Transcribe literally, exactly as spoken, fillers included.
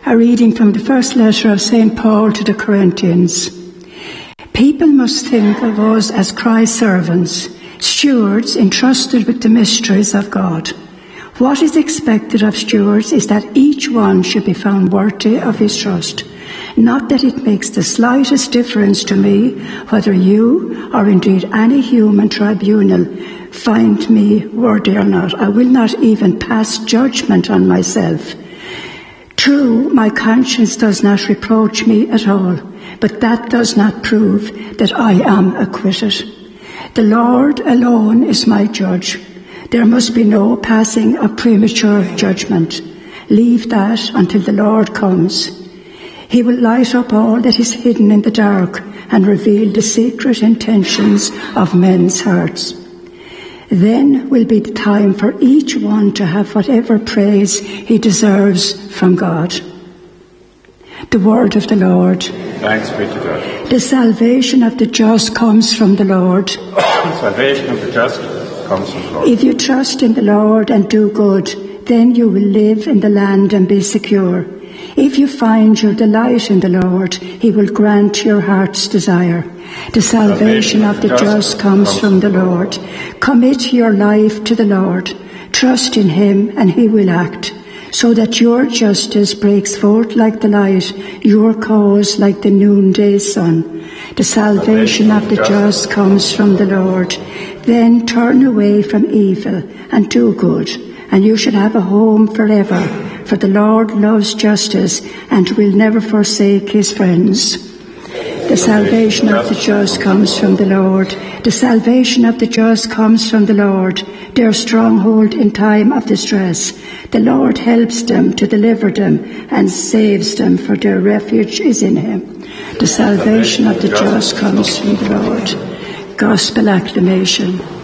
A reading from the first letter of Saint Paul to the Corinthians. People must think of us as Christ's servants, stewards entrusted with the mysteries of God. What is expected of stewards is that each one should be found worthy of his trust. Not that it makes the slightest difference to me whether you, or indeed any human tribunal, find me worthy or not. I will not even pass judgment on myself. True, my conscience does not reproach me at all, but that does not prove that I am acquitted. The Lord alone is my judge. There must be no passing of premature judgment. Leave that until the Lord comes. He will light up all that is hidden in the dark and reveal the secret intentions of men's hearts. Then will be the time for each one to have whatever praise he deserves from God. The word of the Lord. Thanks be to God. The salvation of the just comes from the Lord. The salvation of the just comes from the Lord. If you trust in the Lord and do good, then you will live in the land and be secure. If you find your delight in the Lord, he will grant your heart's desire. The salvation of the just comes from the Lord. Commit your life to the Lord. Trust in him and he will act, so that your justice breaks forth like the light, your cause like the noonday sun. The salvation of the just comes from the Lord. Then turn away from evil and do good, and you shall have a home forever. For the Lord loves justice and will never forsake his friends. The salvation of the just comes from the Lord. The salvation of the just comes from the Lord, their stronghold in time of distress. The Lord helps them to deliver them and saves them, for their refuge is in him. The salvation of the just comes from the Lord. Gospel acclamation.